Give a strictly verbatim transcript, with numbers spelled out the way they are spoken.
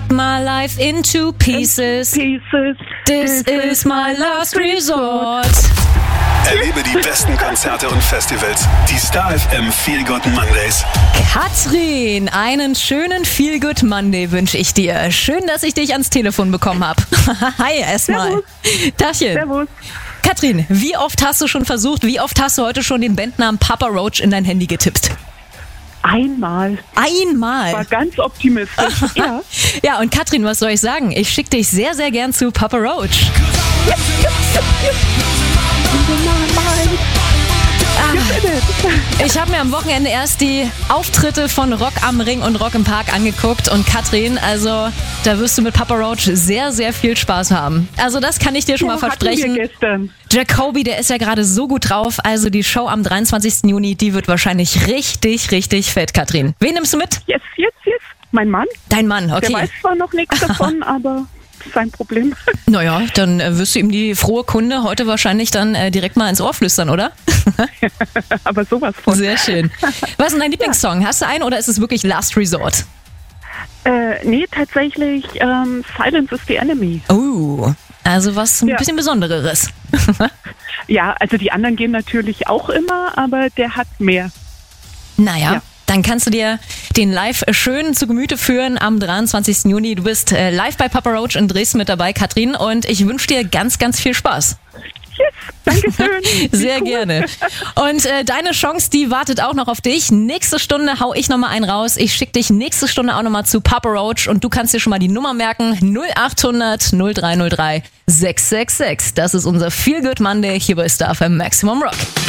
my life into pieces. Pieces. This is my last resort. Erlebe die besten Konzerte und Festivals. Die Star F M Feel Good Mondays. Katrin, einen schönen Feel Good Monday wünsche ich dir. Schön, dass ich dich ans Telefon bekommen habe. Hi erstmal. Tachchen. Servus. Katrin, wie oft hast du schon versucht, wie oft hast du heute schon den Bandnamen Papa Roach in dein Handy getippt? Einmal. Einmal? War ganz optimistisch. Ja. Ja, und Katrin, was soll ich sagen? Ich schicke dich sehr, sehr gern zu Papa Roach. Ah, ich habe mir am Wochenende erst die Auftritte von Rock am Ring und Rock im Park angeguckt und Katrin, also da wirst du mit Papa Roach sehr, sehr viel Spaß haben. Also das kann ich dir schon mal versprechen. Wir gestern. Jacoby, der ist ja gerade so gut drauf, also die Show am dreiundzwanzigsten Juni, die wird wahrscheinlich richtig, richtig fett, Katrin. Wen nimmst du mit? Yes, yes, yes. Mein Mann. Dein Mann, okay. Der weiß zwar noch nichts davon, aber sein Problem. Naja, dann äh, wirst du ihm die frohe Kunde heute wahrscheinlich dann äh, direkt mal ins Ohr flüstern, oder? Aber sowas von. Sehr schön. Was ist denn dein Lieblingssong? Hast du einen oder ist es wirklich Last Resort? Äh, nee, tatsächlich ähm, Silence is the Enemy. Oh, also was ein Ja. bisschen Besondereres. Ja, also die anderen gehen natürlich auch immer, aber der hat mehr. Naja. Ja. Dann kannst du dir den Live schön zu Gemüte führen am dreiundzwanzigsten Juni. Du bist äh, live bei Papa Roach in Dresden mit dabei, Katrin, und ich wünsche dir ganz, ganz viel Spaß. Yes, danke schön. Sehr Cool. gerne. Und äh, deine Chance, die wartet auch noch auf dich. Nächste Stunde hau ich nochmal einen raus. Ich schicke dich nächste Stunde auch nochmal zu Papa Roach und du kannst dir schon mal die Nummer merken. null acht hundert null drei null drei sechs sechs sechs. Das ist unser Feel Good Monday hier bei Star F M Maximum Rock.